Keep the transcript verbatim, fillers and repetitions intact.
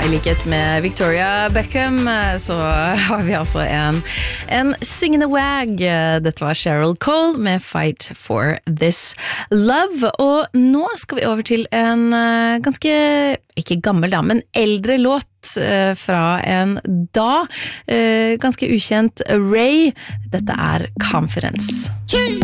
I likhet med Victoria Beckham så har vi altså en, en syngende wag. Dette var Cheryl Cole med Fight for This Love. Og nå skal vi over til en ganske, ikke gammel da, men eldre låt fra en da ganske ukjent Ray. Dette er Confidence.